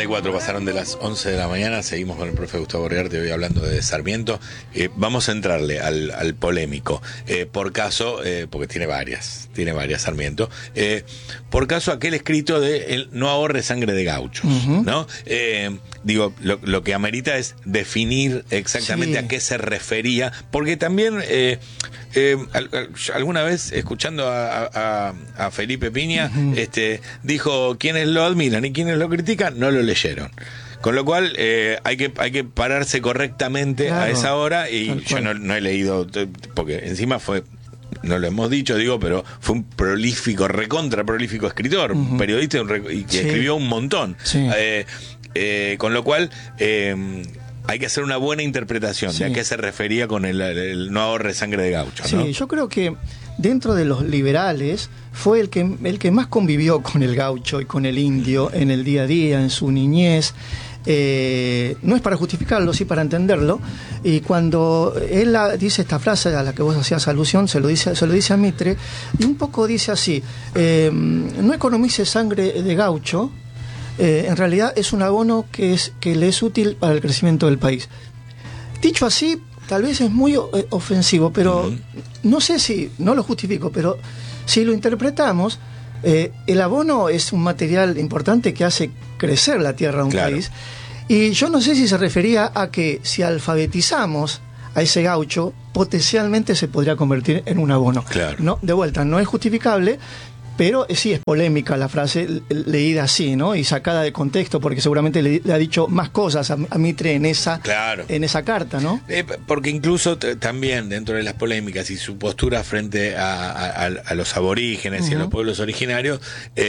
44 pasaron de las 11 de la mañana, seguimos con el profe Gustavo Orgarte hoy hablando de Sarmiento. Vamos a entrarle al polémico, por caso, porque tiene varias Sarmiento, por caso aquel escrito de el no ahorre sangre de gauchos, ¿no? Digo, lo que amerita es definir exactamente a qué se refería, porque también alguna vez escuchando a Felipe Piña, dijo quienes lo admiran y quienes lo critican no lo leyeron. Con lo cual hay que pararse correctamente a esa hora, y yo no he leído, porque encima no lo hemos dicho, pero fue un recontra prolífico escritor, periodista, y que escribió un montón. Con lo cual hay que hacer una buena interpretación de a qué se refería con el no ahorre sangre de gaucho, ¿no? Sí, yo creo que dentro de los liberales fue el que más convivió con el gaucho y con el indio en el día a día, en su niñez. No es para justificarlo, sí para entenderlo. Y cuando él dice esta frase a la que vos hacías alusión, se lo dice a Mitre, y un poco dice así: no economice sangre de gaucho. En realidad es un abono que le es útil para el crecimiento del país. Dicho así, tal vez es muy ofensivo, pero no sé si, no lo justifico, pero si lo interpretamos, el abono es un material importante que hace crecer la tierra de un país, y yo no sé si se refería a que si alfabetizamos a ese gaucho, potencialmente se podría convertir en un abono. No, de vuelta, no es justificable, pero sí es polémica la frase leída así, ¿no? Y sacada de contexto, porque seguramente le ha dicho más cosas a Mitre en esa carta, ¿no? Porque incluso también dentro de las polémicas y su postura frente a los aborígenes y a los pueblos originarios,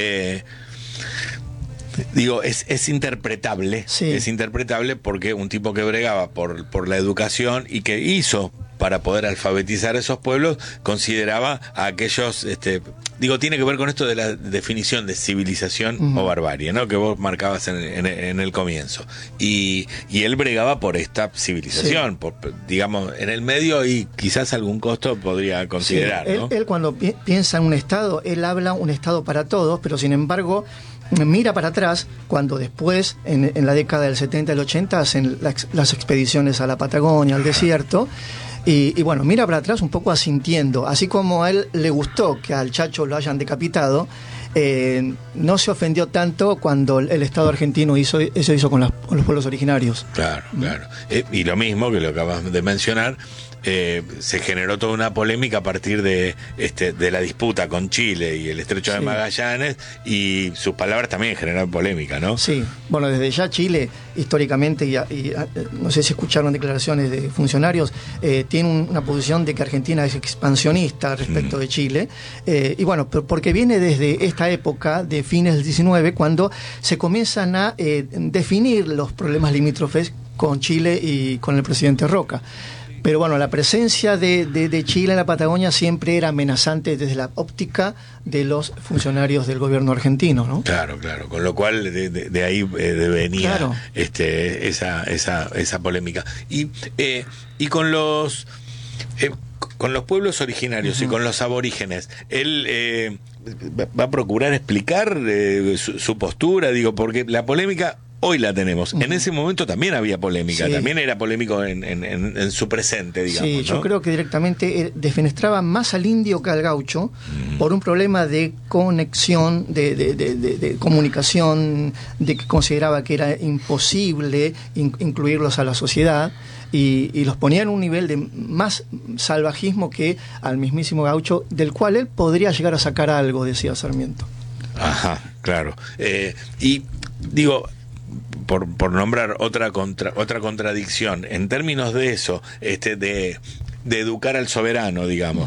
es interpretable. Es interpretable porque un tipo que bregaba por la educación y que hizo para poder alfabetizar a esos pueblos, consideraba a aquellos, tiene que ver con esto de la definición de civilización o barbarie, ¿no? Que vos marcabas en el comienzo. Y él bregaba por esta civilización, en el medio, y quizás algún costo podría considerar, ¿no? Él cuando piensa en un Estado, él habla un Estado para todos, pero sin embargo mira para atrás cuando después, en la década del 70 y el 80, hacen las expediciones a la Patagonia, al desierto. Y bueno, mira para atrás un poco asintiendo. Así como a él le gustó que al Chacho lo hayan decapitado, no se ofendió tanto cuando el Estado argentino hizo con los pueblos originarios. Claro. Y lo mismo que lo acabas de mencionar, se generó toda una polémica a partir de la disputa con Chile y el Estrecho de Magallanes, y sus palabras también generaron polémica, ¿no? Sí, bueno, desde ya Chile, históricamente, y no sé si escucharon declaraciones de funcionarios, tiene una posición de que Argentina es expansionista respecto de Chile, y bueno, porque viene desde esta época de fines del 19, cuando se comienzan a definir los problemas limítrofes con Chile y con el presidente Roca. Pero bueno, la presencia de Chile en la Patagonia siempre era amenazante desde la óptica de los funcionarios del gobierno argentino, ¿no? Claro. Con lo cual de ahí venía esa polémica. Y con los pueblos originarios y con los aborígenes, él va a procurar explicar su postura, porque la polémica hoy la tenemos. En ese momento también había polémica, también era polémico en su presente, digamos. Sí, yo creo que directamente defenestraba más al indio que al gaucho por un problema de conexión, de comunicación, de que consideraba que era imposible incluirlos a la sociedad, y los ponía en un nivel de más salvajismo que al mismísimo gaucho, del cual él podría llegar a sacar algo, decía Sarmiento. Ajá, claro. Y por nombrar otra contradicción en términos de eso, de educar al soberano, digamos,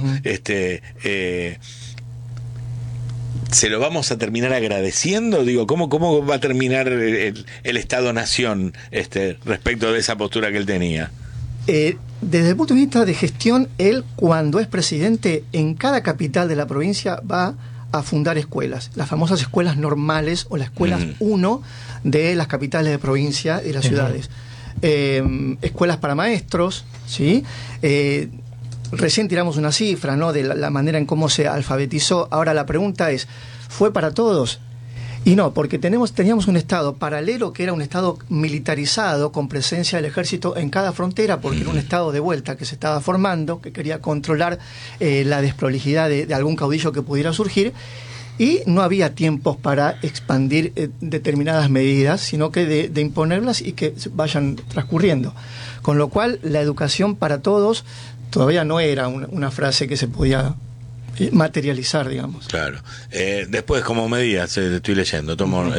¿se lo vamos a terminar agradeciendo? ¿Cómo va a terminar el Estado-Nación respecto de esa postura que él tenía? Desde el punto de vista de gestión, él, cuando es presidente, en cada capital de la provincia va a fundar escuelas, las famosas escuelas normales o las escuelas 1 de las capitales de provincia y las ciudades. Escuelas para maestros, ¿sí? Recién tiramos una cifra, ¿no?, de la manera en cómo se alfabetizó. Ahora la pregunta es, ¿fue para todos? Y no, porque teníamos un Estado paralelo que era un Estado militarizado con presencia del ejército en cada frontera, porque era un Estado de vuelta que se estaba formando, que quería controlar la desprolijidad de algún caudillo que pudiera surgir, y no había tiempos para expandir determinadas medidas, sino que de imponerlas y que vayan transcurriendo. Con lo cual, la educación para todos todavía no era una frase que se podía materializar, digamos. Claro. Después, como medidas, estoy leyendo,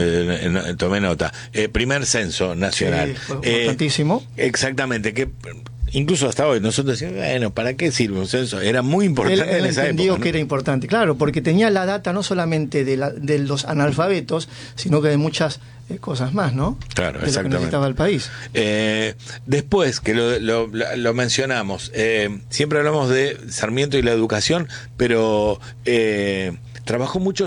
tomé nota. Primer censo nacional. Sí, fue importantísimo. Exactamente, que incluso hasta hoy nosotros decimos, bueno, ¿para qué sirve un censo? Era muy importante en esa entendió época, ¿no? que era importante, claro, porque tenía la data no solamente de los analfabetos, sino que de muchas cosas más, ¿no? Claro, de exactamente. lo que necesitaba el país. Después, que lo mencionamos, siempre hablamos de Sarmiento y la educación, pero trabajó mucho,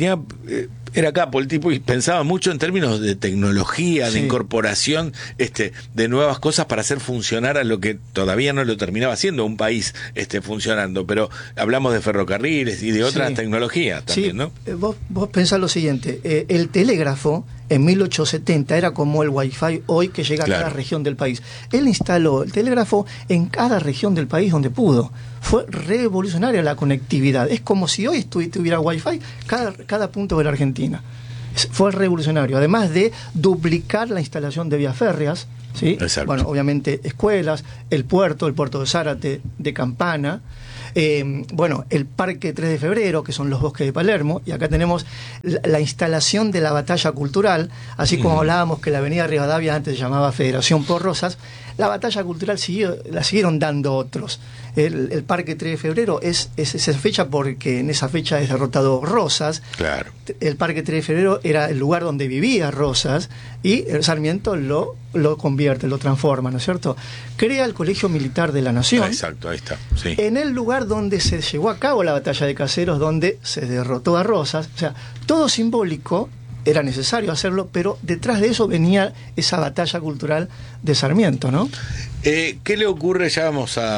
era capo el tipo y pensaba mucho en términos de tecnología, de incorporación de nuevas cosas para hacer funcionar a lo que todavía no lo terminaba haciendo un país funcionando, pero hablamos de ferrocarriles y de otras tecnologías también, ¿no? Vos pensás lo siguiente, el telégrafo en 1870 era como el wifi hoy que llega a cada región del país. Él instaló el telégrafo en cada región del país donde pudo. Fue revolucionaria la conectividad. Es como si hoy tuviera wifi cada punto de la Argentina. Fue revolucionario. Además de duplicar la instalación de vías férreas, ¿sí? Bueno, obviamente escuelas, el puerto de Zárate, de Campana. Bueno, el Parque 3 de Febrero, que son los bosques de Palermo, y acá tenemos la instalación de la batalla cultural, así como hablábamos que la avenida Rivadavia antes se llamaba Federación por Rosas, la batalla cultural la siguieron dando otros. El Parque 3 de Febrero es esa fecha porque en esa fecha es derrotado Rosas. Claro. El Parque 3 de Febrero era el lugar donde vivía Rosas y el Sarmiento lo convierte, lo transforma, ¿no es cierto? Crea el Colegio Militar de la Nación. Exacto, ahí está. Sí. En el lugar donde se llevó a cabo la batalla de Caseros, donde se derrotó a Rosas. O sea, todo simbólico, era necesario hacerlo, pero detrás de eso venía esa batalla cultural de Sarmiento, ¿no? ¿Qué le ocurre? Ya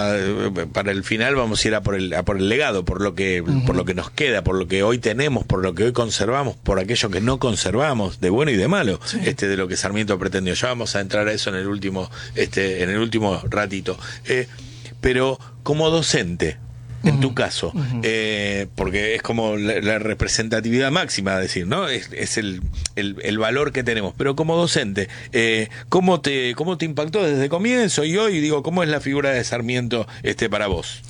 para el final vamos a ir a por el legado, por lo que nos queda, por lo que hoy tenemos, por lo que hoy conservamos, por aquello que no conservamos, de bueno y de malo, de lo que Sarmiento pretendió. Ya vamos a entrar a eso en el último ratito. Pero como docente, en tu caso, porque es como la representatividad máxima, decir, ¿no? Es el valor que tenemos. Pero como docente, ¿cómo te impactó desde el comienzo y hoy? Digo, ¿cómo es la figura de Sarmiento para vos?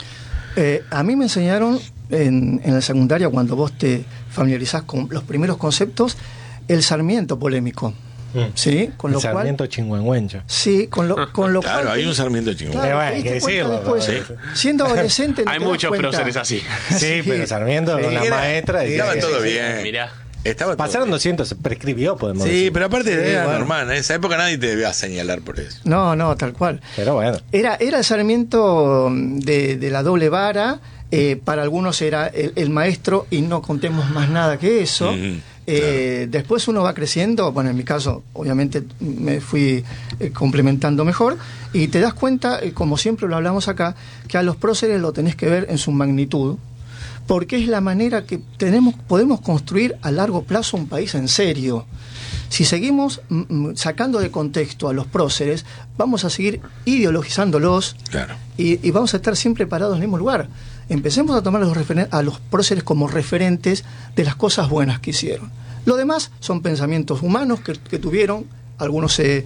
A mí me enseñaron en la secundaria, cuando vos te familiarizás con los primeros conceptos, el Sarmiento polémico. Sí, con lo Sarmiento cual, chingüengüencha. Sí, con lo claro, cual, hay un Sarmiento chingüengüencha. Claro, hay que decirlo. Después, siendo adolescente Hay muchos próceres así. Sí, pero Sarmiento con la maestra. Estaba todo bien. Mirá. Pasaron 200, prescribió, podemos Sí, decir. pero aparte era normal. En esa época nadie te debía señalar por eso. No, tal cual. Pero bueno. Era el Sarmiento de la doble vara. Para algunos era el maestro y no contemos más nada que eso. Después uno va creciendo, bueno, en mi caso obviamente me fui complementando mejor y te das cuenta, como siempre lo hablamos acá, que a los próceres lo tenés que ver en su magnitud, porque es la manera que podemos construir a largo plazo un país en serio. Si seguimos sacando de contexto a los próceres, vamos a seguir ideologizándolos. Claro. Y vamos a estar siempre parados en el mismo lugar. Empecemos a tomar a los próceres como referentes de las cosas buenas que hicieron. Lo demás son pensamientos humanos que tuvieron. Algunos se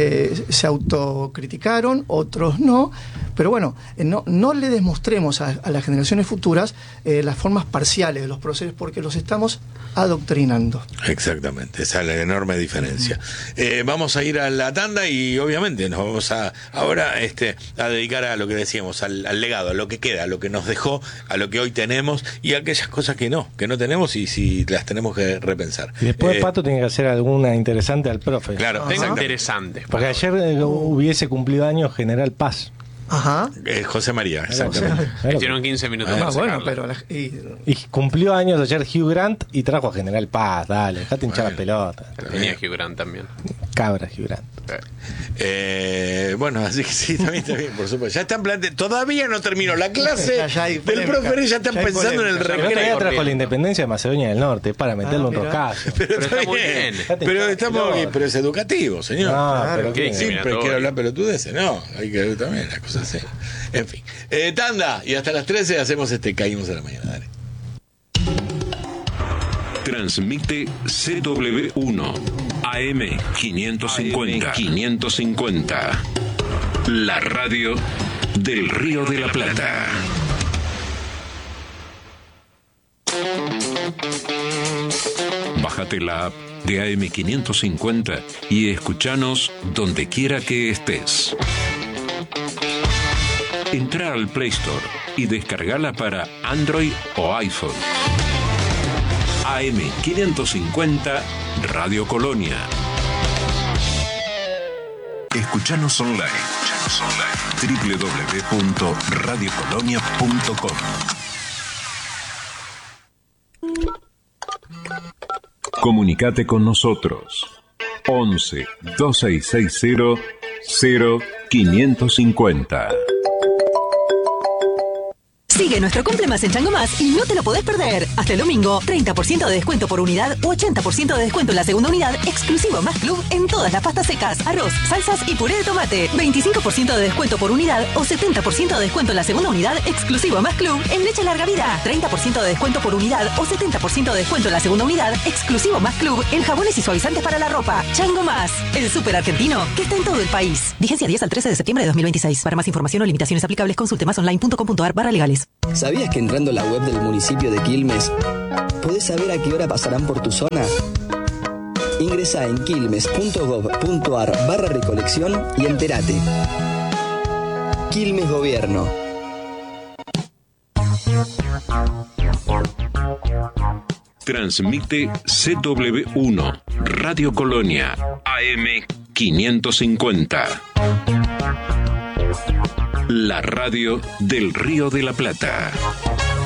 autocriticaron, otros no. Pero bueno, no le demostremos a las generaciones futuras las formas parciales de los próceres, porque los estamos adoctrinando. Exactamente, esa es la enorme diferencia. Vamos a ir a la tanda y obviamente nos vamos ahora a dedicar a lo que decíamos, al legado, a lo que queda, a lo que nos dejó, a lo que hoy tenemos y a aquellas cosas que no tenemos y si las tenemos que repensar. Y después Pato tiene que hacer alguna interesante al profe. Claro, interesante. Porque ayer hubiese cumplido años General Paz. Ajá. José María, exactamente. Hicieron 15 minutos más. Bueno, pero y cumplió años ayer Hugh Grant y trajo a General Paz. Dale, dejate hinchar la pelota. Tenía Hugh Grant también. Cabra Gibraltar. Bueno, así que sí, también, por supuesto. Ya están todavía no terminó la clase Ya hay del polémica, profe, ya están ya hay pensando en el polémica. El otro día recreo. trajo la independencia de Macedonia del Norte para meterle un mira. roscazo. Pero está muy bien. Pero estamos bien, pero es educativo, señor. No, pero qué ¿qué? Siempre quiero hablar pelotudeces, no, hay que ver también las cosas serias. En fin, tanda, y hasta las 13 hacemos Caímos a la mañana, dale. Transmite CW1 AM 550. La radio del Río de la Plata. Bájate la app de AM 550 y escuchanos donde quiera que estés. Entra al Play Store y descargala para Android o iPhone. AM 550 Radio Colonia. Escuchanos online. www.radiocolonia.com. Comunicate con nosotros. 11 2660 0550. Sigue nuestro Cumple Más en Chango Más y no te lo podés perder. Hasta el domingo, 30% de descuento por unidad o 80% de descuento en la segunda unidad, exclusivo Más Club en todas las pastas secas, arroz, salsas y puré de tomate. 25% de descuento por unidad o 70% de descuento en la segunda unidad, exclusivo Más Club en leche larga vida. 30% de descuento por unidad o 70% de descuento en la segunda unidad, exclusivo Más Club en jabones y suavizantes para la ropa. Chango Más, el súper argentino que está en todo el país. Vigencia 10 al 13 de septiembre de 2026. Para más información o limitaciones aplicables, consulte masonline.com.ar/legales. ¿Sabías que entrando a la web del municipio de Quilmes podés saber a qué hora pasarán por tu zona? Ingresá en quilmes.gov.ar/recolección y entérate. Quilmes Gobierno. Transmite CW1 Radio Colonia AM 550. La radio del Río de la Plata.